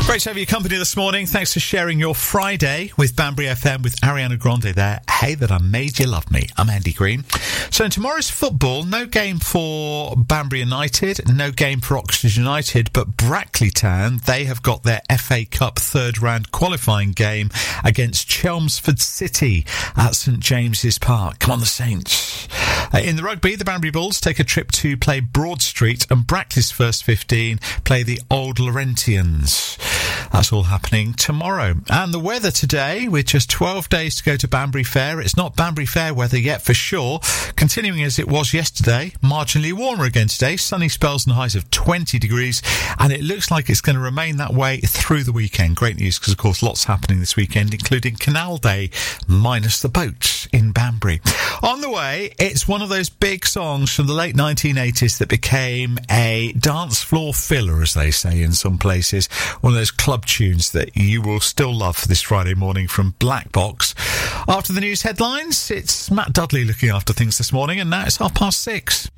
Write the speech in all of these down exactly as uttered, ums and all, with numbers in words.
Great to have your company this morning. Thanks for sharing your Friday with Banbury F M with Ariana Grande there. Hey, that I made you love me. I'm Andy Green. So in tomorrow's football, no game for Banbury United, no game for Oxford United, but Brackley Town, they have got their F A Cup third round qualifying game against Chelmsford City at St James's Park. Come on, the Saints. Uh, in the rugby, the Banbury Bulls take a trip to play Broad Street, and Brackley's first fifteen play the Old Laurentians. That's all happening tomorrow. And the weather today, with just twelve days to go to Banbury Fair. It's not Banbury Fair weather yet for sure. Continuing as it was yesterday, marginally warmer again today. Sunny spells and highs of twenty degrees. And it looks like it's going to remain that way through the weekend. Great news because, of course, lots happening this weekend, including Canal Day, minus the boats in Banbury. On the way, it's one of those big songs from the late nineteen eighties that became a dance floor filler, as they say in some places. One of those club tunes that you will still love for this Friday morning from Black Box. After the news headlines, it's Matt Dudley looking after things this morning, and now it's half past six.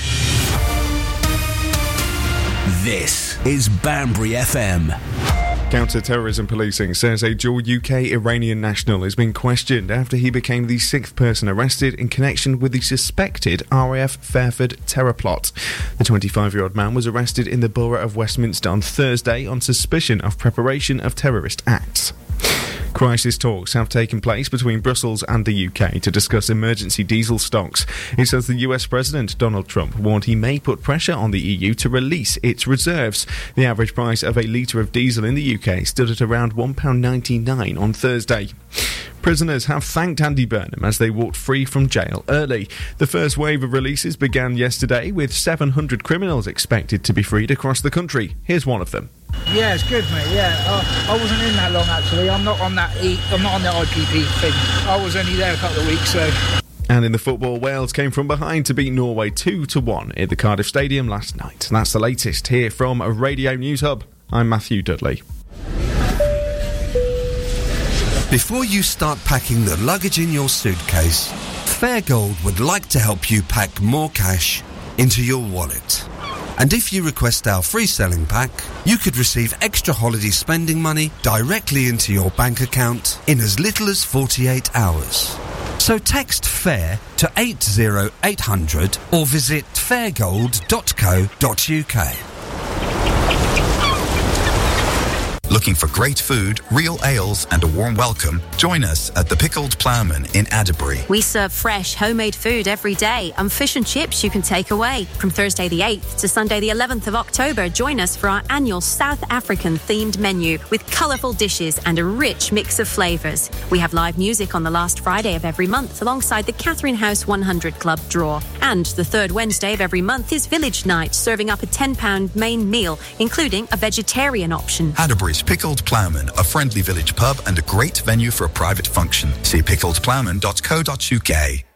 This is Banbury F M. Counter-terrorism policing says a dual U K-Iranian national has been questioned after he became the sixth person arrested in connection with the suspected R A F Fairford terror plot. The twenty-five-year-old man was arrested in the borough of Westminster on Thursday on suspicion of preparation of terrorist acts. Crisis talks have taken place between Brussels and the U K to discuss emergency diesel stocks. It says the U S President Donald Trump warned he may put pressure on the E U to release its reserves. The average price of a litre of diesel in the U K stood at around one pound ninety-nine on Thursday. Prisoners have thanked Andy Burnham as they walked free from jail early. The first wave of releases began yesterday, with seven hundred criminals expected to be freed across the country. Here's one of them. Yeah, it's good, mate. Yeah, uh, I wasn't in that long actually. I'm not on that. E- I'm not on the I P P thing. I was only there a couple of weeks, so. And in the football, Wales came from behind to beat Norway two to one at the Cardiff Stadium last night. And that's the latest here from a Radio News Hub. I'm Matthew Dudley. Before you start packing the luggage in your suitcase, Fairgold would like to help you pack more cash into your wallet. And if you request our free selling pack, you could receive extra holiday spending money directly into your bank account in as little as forty-eight hours. So text FAIR to eight zero eight hundred or visit fairgold dot co dot uk. Looking for great food, real ales and a warm welcome? Join us at the Pickled Ploughman in Adderbury. We serve fresh, homemade food every day and fish and chips you can take away. From Thursday the eighth to Sunday the eleventh of October, join us for our annual South African themed menu with colourful dishes and a rich mix of flavours. We have live music on the last Friday of every month alongside the Catherine House one hundred Club draw. And the third Wednesday of every month is Village Night, serving up a ten pound main meal, including a vegetarian option. Adderbury's Pickled Ploughman, a friendly village pub and a great venue for a private function. See pickled ploughman dot co dot uk.